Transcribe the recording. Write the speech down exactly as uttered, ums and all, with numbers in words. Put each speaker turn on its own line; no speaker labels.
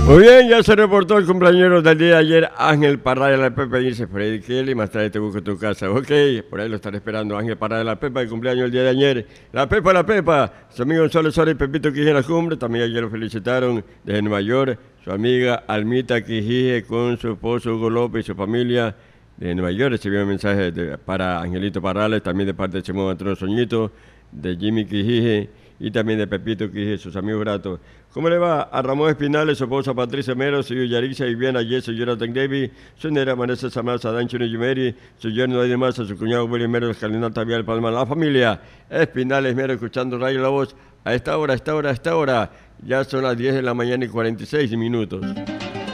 Muy bien, ya se reportó el cumpleañero del día de ayer, Ángel Parra de la Pepa, y dice Freddy Kelly, más tarde te busco tu casa. Ok, por ahí lo estaré esperando, Ángel Parra de la Pepa, el cumpleaños el día de ayer. La Pepa, la Pepa, su amigo Gonzalo Suárez y Pepito Quijije en la cumbre, también ayer lo felicitaron desde Nueva York, su amiga Almita Quijije con su esposo Hugo López y su familia de Nueva York. Recibió un mensaje de, para Angelito Parrales, también de parte de Simón Antonio Soñito, de Jimmy Quijije y también de Pepito Quijije, sus amigos gratos. ¿Cómo le va a Ramón Espinales, su esposa Patricia Mero, su hijo Yarixa, Viviana Yeso, Jonathan Davis, su nera Vanessa Samasa, Dan Chino Yumeri, su yerno de Massa, su cuñado William Mero, el cardenal Tabial Palma, la familia Espinales Mero, escuchando Radio La Voz a esta hora, a esta hora, a esta hora. Ya son las diez de la mañana y cuarenta y seis minutos.